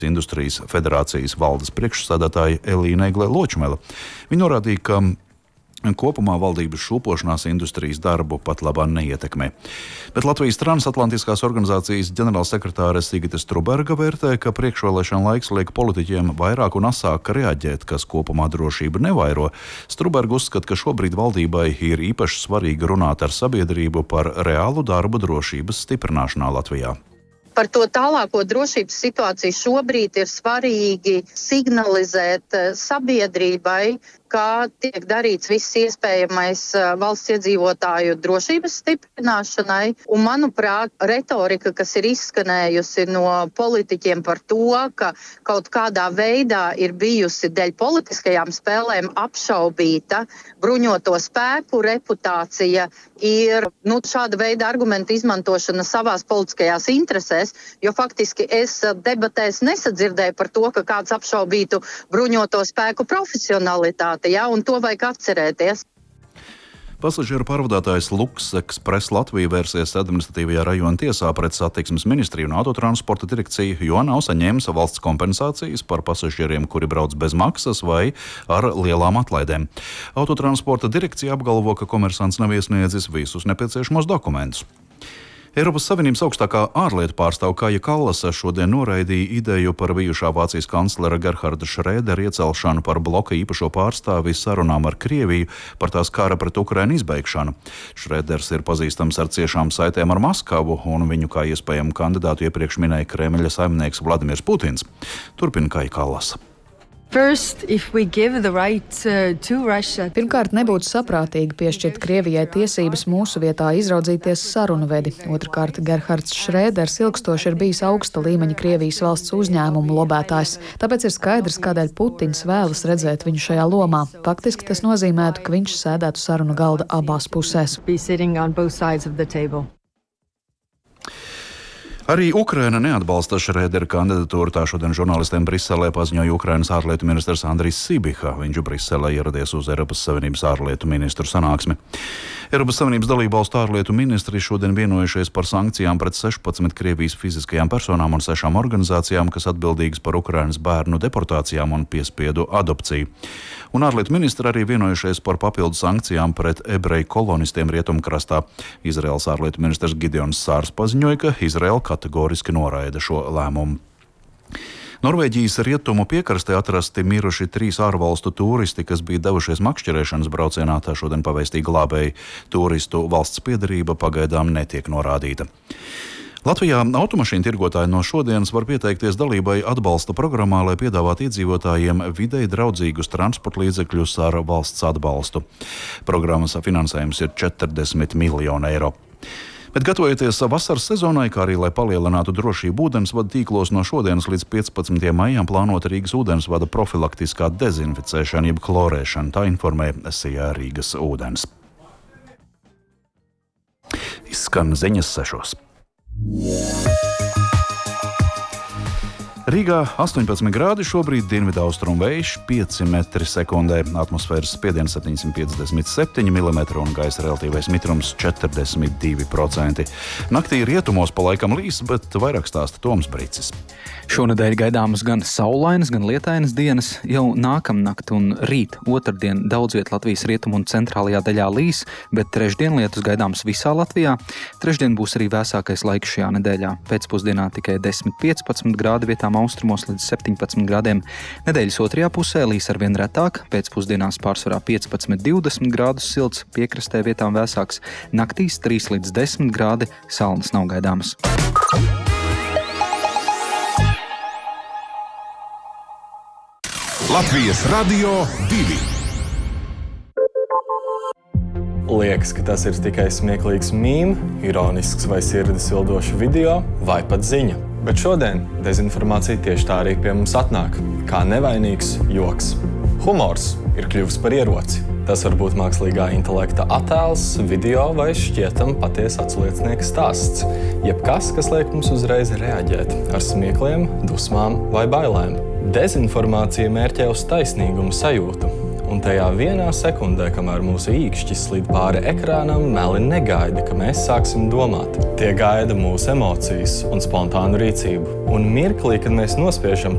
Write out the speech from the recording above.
Industrijas federācijas valdes priekšsēdētāja Elīna Egle-Ločmele. Viņa norādīja, ka kopumā valdības šūpošanās industrijas darbu pat labā neietekmē. Bet Latvijas transatlantiskās organizācijas ģenerālsekretāre Sigita Struberga vērtē, ka priekšvēlēšana laiks liek politiķiem vairāk un asāk reaģēt, kas kopumā drošību nevairo. Struberga uzskata, ka šobrīd valdībai ir īpaši svarīgi runāt ar sabiedrību par reālu darbu drošības stiprināšanā Latvijā. Par to tālāko drošības situāciju šobrīd ir svarīgi signalizēt sabiedrībai, kā tiek darīts viss iespējamais valsts iedzīvotāju drošības stiprināšanai. Un, manuprāt, retorika, kas ir izskanējusi no politiķiem par to, ka kaut kādā veidā ir bijusi dēļ politiskajām spēlēm apšaubīta bruņoto spēku reputācija, ir šāda veida argumentu izmantošana savās politiskajās interesēs, jo faktiski es debatēs nesadzirdēju par to, ka kāds apšaubītu bruņoto spēku profesionalitāti. Ja, un to vajag atcerēties. Pasažieru pārvadātājs Luks Express Latvija vērsies administratīvajā rajona tiesā pret satiksmes ministriju un autotransporta direkciju, jo nav saņēmis valsts kompensācijas par pasažieriem, kuri brauc bez maksas vai ar lielām atlaidēm. Autotransporta direkcija apgalvo, ka komersants nav iesniedzis visus nepieciešamos dokumentus. Eiropas Savienības augstākā ārlietu pārstāve Kaja Kallase šodien noraidīja ideju par bijušā Vācijas kanclera Gerharda Šrēdera iecelšanu par bloka īpašo pārstāvi sarunām ar Krieviju par tās kara pret Ukrainu izbeigšanu. Šrēders ir pazīstams ar ciešām saitēm ar Maskavu, un viņu kā iespējamu kandidātu iepriekš minēja Kremļa saimnieks Vladimirs Putins. Turpina Kaja Kallase. Pirmkārt, nebūtu saprātīgi piešķirt Krievijai tiesības mūsu vietā izraudzīties sarunu vedi. Otrkārt, Gerhards Šrēders ilgstoši ir bijis augsta līmeņa Krievijas valsts uzņēmumu lobētājs. Tāpēc ir skaidrs, kādēļ Putins vēlas redzēt viņu šajā lomā. Faktiski tas nozīmētu, ka viņš sēdētu sarunu galda abās pusēs. Arī Ukraina neatbalsta Šrēdera kandidatūru. Tā šodien žurnālistiem Briselē paziņoja Ukrainas ārlietu ministrs Andrijs Sibiha. Viņš Briselē ieradies uz Eiropas Savienības ārlietu ministru sanāksmi. Eiropas Savienības dalībvalstu ārlietu ministri šodien vienojušies par sankcijām pret 16 Krievijas fiziskajām personām un 6 organizācijām, kas atbildīgas par Ukrainas bērnu deportācijām un piespiedu adopciju. Un ārlietu ministri arī vienojušies par papildu sankcijām pret ebreju kolonistiem Rietumkrastā. Izraels ārlietu ministrs Gideons Sārs paziņoja, ka Izraela kategoriski noraida šo lēmumu. Norvēģijas rietumu piekrastē atrasti miruši 3 ārvalstu turisti, kas bija devušies makšķerēšanas braucienā. Tā šodien pavēstīja glābēji. Turistu valsts piederība pagaidām netiek norādīta. Latvijā automašīnu tirgotāji no šodienas var pieteikties dalībai atbalsta programmā, lai piedāvātu iedzīvotājiem videi draudzīgus transporta līdzekļus ar valsts atbalstu. Programmas finansējums ir 40 miljoni eiro. Bet gatavojoties vasaras sezonai, kā arī lai palielinātu drošību ūdensvada tīklos, no šodienas līdz 15. maijam plānota Rīgas ūdensvada profilaktiskā dezinficēšana jeb klorēšana. Tā informē SIA Rīgas ūdens. Izskan ziņas 6. Rīgā 18 grādi, šobrīd dienvidaustrumu vējš 5 metri sekundē, atmosfēras spiediens 757 mm un gaisa relatīvais mitrums 42%. Naktī rietumos pa laikam līs, bet vairāk stāsta Toms Bricis. Šonedēļ gaidāmas gan saulainas, gan lietainas dienas. Jau nākamnakt un rīt otrdien daudz viet Latvijas rietumu un centrālajā daļā līs, bet trešdien lietus gaidāms visā Latvijā. Trešdien būs arī vēsākais laiks šajā nedēļā. Pēcpusdienā tikai 10-15 grādi, vietām austrumos līdz 17 grādiem. Nedēļas otrajā pusē līs arvien retāk, pēcpusdienās pārsvarā 15-20 grādus silts, piekrastē vietām vēsāks. Naktīs 3 līdz 10 grādi, salnas nav gaidāmas. Latvijas Radio 2. Liekas, ka tas ir tikai smieklīgs mīm, ironisks vai sirdis vildošs video vai pat ziņa. Bet šodien dezinformācija tieši tā arī pie mums atnāk, kā nevainīgs joks. Humors ir kļuvis par ieroci. Tas var būt mākslīgā intelekta attēls, video vai šķietam patiesa aculiecinieka stāsts. Jebkas, kas liek mums uzreiz reaģēt ar smiekliem, dusmām vai bailēm. Dezinformācija mērķē uz taisnīgumu sajūtu, Un tajā vienā sekundē, kamēr mūsu īkšķis slīd pāri ekrānam, meli negaida, ka mēs sāksim domāt. Tie gaida mūsu emocijas un spontānu rīcību. Un mirklī, kad mēs nospiežam